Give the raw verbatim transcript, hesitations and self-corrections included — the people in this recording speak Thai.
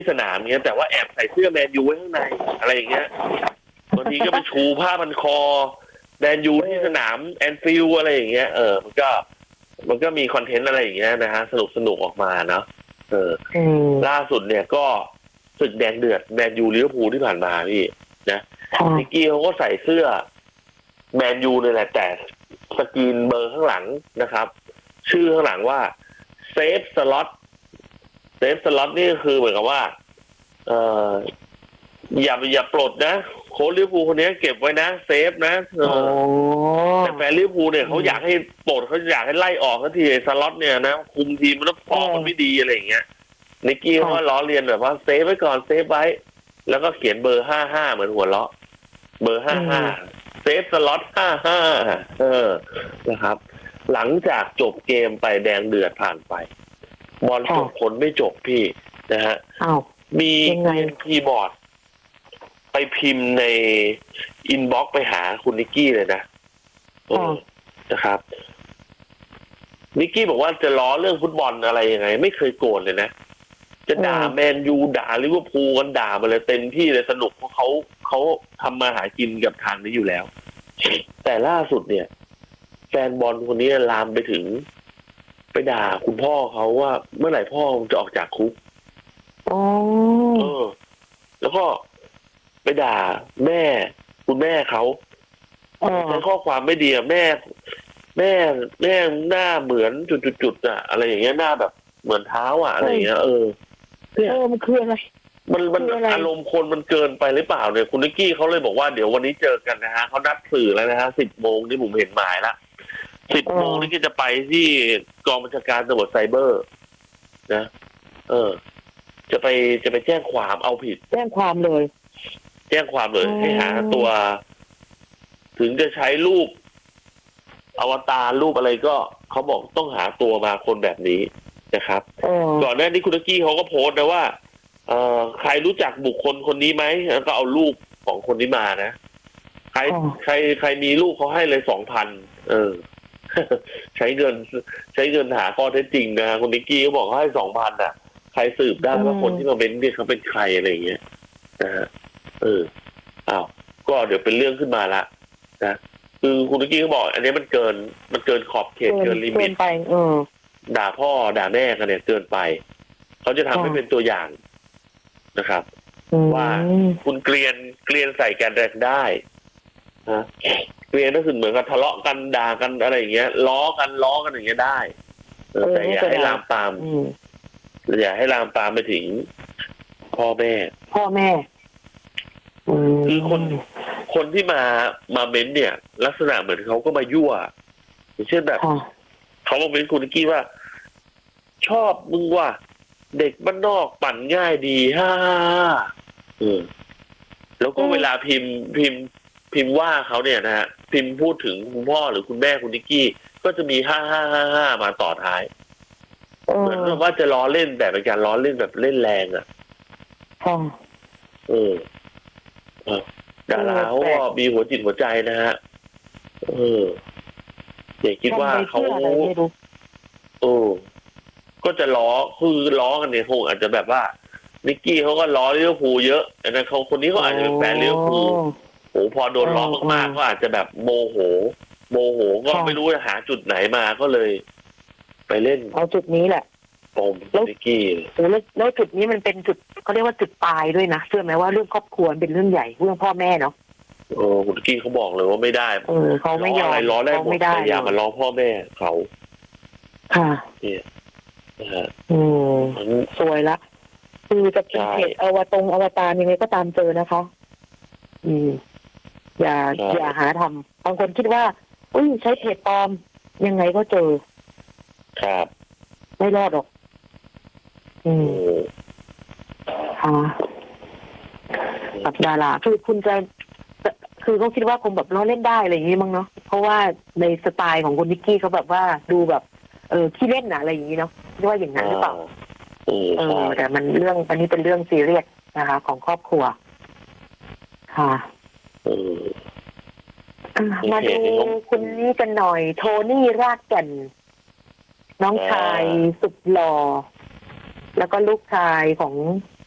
สนามเงี้ยแต่ว่าแอบใส่เสื้อแมนยูไว้ข้างในอะไรอย่างเงี้ยบางทีก็ไปชูผ้าพันคอแมนยูที่สนามแอนฟิลด์อะไรอย่างเงี้ยเออมันก็มันก็มีคอนเทนต์อะไรอย่างเงี้ยนะฮะสนุกสนุกออกมาเนาะเออล่าสุดเนี่ยก็ศึกแดงเดือดแมนยูลิเวอร์พูลที่ผ่านมาพี่นะนิกกี้เขาก็ใส่เสื้อแมนยูเลยแหละแต่สกรีนเบอร์ข้างหลังนะครับชื่อข้างหลังว่าเซฟสล็อตเซฟสล็อตนี่คือเหมือนกับว่าเอ่ออย่าอย่าปลดนะโค้ชลิเวอร์พูลคนนี้เก็บไว้นะเซฟนะเออแต่แฟนลิเวอร์พูลเนี่ยเขาอยากให้ปลดเขาอยากให้ไล่ออกทันทีสล็อตเนี่ยนะคุมทีมมันแล้วฟอร์มมันไม่ดีอะไรอย่างเงี้ยนิกกี้เขาล้อเลียนแบบว่าเซฟไว้ก่อนเซฟไว้แล้วก็เขียนเบอร์ห้าห้าเหมือนหัวเราะเบอร์ห้าห้าเซฟสล็อตห้าห้าเออนะครับหลังจากจบเกมไปแดงเดือดผ่านไปบอลจบผลไม่จบพี่นะฮะมีเกมคีย์บอร์ดไปพิมพ์ในอินบ็อกซ์ไปหาคุณนิกกี้เลยนะนะครับนิกกี้บอกว่าจะล้อเรื่องฟุตบอลอะไรยังไงไม่เคยโกรธเลยนะจะด่าแมนยูด่าลิเวอร์พูลกันด่ามาเลยเต็มที่เลยสนุกเพราะเขาเขาทำมาหากินกับทางนี้อยู่แล้วแต่ล่าสุดเนี่ยแฟนบอลคนนี้ลามไปถึงไปด่าคุณพ่อเขาว่าเมื่อไหร่พ่อจะออกจากคุกอ๋อเออแล้วก็ไปด่าแม่คุณแม่เขาใช้ข้อความไม่ดีอะแม่แม่แม่หน้าเหมือนจุดๆๆอ่ะอะไรอย่างเงี้ยหน้าแบบเหมือนเท้าอ่ะอะไรอย่างเงี้ยเออเออมันคืออะไรมันมันอารมณ์คนมันเกินไปหรือเปล่าเนี่ยคุณนิกกี้เขาเลยบอกว่าเดี๋ยววันนี้เจอกันนะฮะเขานัดสื่อแล้วนะฮะสิบโมงที่ผมเห็นหมายละสิบโมงนี่ก็จะไปที่กองบัญชาการตำรวจไซเบอร์นะเออจะไปจะไปแจ้งความเอาผิดแจ้งความเลยแจ้งความเลยให้หาตัวถึงจะใช้รูปอวตารรูปอะไรก็เขาบอกต้องหาตัวมาคนแบบนี้นะครับก่อนหน้านี้คุณนิกกี้เขาก็โพสต์นะว่าเอ่อใครรู้จักบุคคลคนนี้ไหมแล้วก็เอารูปของคนนี้มานะใครใครใครมีรูปเขาให้เลยสองพันเออใช้เงินใช้เงินหาข้อเท็จจริงนะคุณนิกกี้เขาบอกเขาให้สองพันอ่ะใครสืบได้ว่าคนที่มาเป็นเนี่ยเขาเป็นใครอะไรอย่างเงี้ยนะฮะเอออ้าวก็เดี๋ยวเป็นเรื่องขึ้นมาละนะคือคุณนิกกี้เขาบอกอันนี้มันเกินมันเกินขอบเขตเกินลิมิตไปเออด่าพ่อด่าแม่กันเนี่ยเกินไปเขาจะทำให้เป็นตัวอย่างนะครับว่าคุณเกลียนเกลียนใส่กันแรงได้นะเกลียนก็คือเหมือนกับทะเลาะกันด่ากันอะไรอย่างเงี้ยล้อกันล้อกันอย่างเงี้ยได้แต่อย่าให้ลามปามอย่าให้ลามปามไปถึงพ่อแม่พ่อแม่คือคนคนที่มามาเม้นเนี่ย ลักษณะเหมือนเขาก็มายั่วอย่างเช่นแบบเขาบอกเป็นคุณนิกกี้ว่าชอบมึงว่าเด็กบ้านนอกปั่นง่ายดีฮ่าเออแล้วก็เวลาพิมพ์พิมพ์พิมพ์ว่าเขาเนี่ยนะฮะพิมพ์พูดถึงคุณพ่อหรือคุณแม่คุณนิกกี้ก็จะมีห้าห้าห้าห้ามาต่อท้ายเหมือนว่าจะล้อเล่นแต่เป็นการล้อเล่นแบบเล่นแรงอ่ะเออดาราเขาก็มีหัวจิตหัวใจนะฮะเอออย่าคิดว่าเขาโอ้ก็จะล้อคือล้อกันเนี่ยคงอาจจะแบบว่านิกกี้เขาก็ล้อลิเวอร์พูลเยอะแต่นั้นเขาคนนี้เขาอาจจะเป็นแฟนลิเวอร์พูลโอ้พอโดนล้อมากๆก็อาจจะแบบโมโหโมโหก็ไม่รู้จะหาจุดไหนมาก็เลยไปเล่นเอาจุดนี้แหละปมนิกกี้แล้วแล้วจุดนี้มันเป็นจุดเขาเรียกว่าจุดปลายด้วยนะเชื่อไหมว่าเรื่องครอบครัวเป็นเรื่องใหญ่เรื่องพ่อแม่เนาะโอ้คุณนิกกี้เขาบอกเลยว่าไม่ได้เออเขาไม่ยอมอะไรล้อได้หมดแต่อย่ามาล้อพ่อแม่เขาค่ะเนี่ยอืมสวยละคือจะเป็นเพจอวตงอวตารยังไงก็ตามเจอนะคะ อืมอย่าอย่าหาทำบางคนคิดว่าอุ้ยใช้เพจปลอมยังไงก็เจอครับไม่รอดหรอกอืมค่ะกับดาราคือคุณจะคือเขาคิดว่าคงแบบล้อเล่นได้อะไรอย่างนี้มั้งเนาะเพราะว่าในสไตล์ของคุณนิกกี้เขาแบบว่าดูแบบเออขี้เล่นนะอะไรอย่างนี้เนาะคิดว่าอย่างนั้นหรือเปล่าเออแต่มันเรื่องอันนี้เป็นเรื่องซีเรียสนะคะของครอบครัวค่ะมาดูคุณนี้กันหน่อยโทนี่รากแก่นน้องชายสุดหล่อแล้วก็ลูกชายของ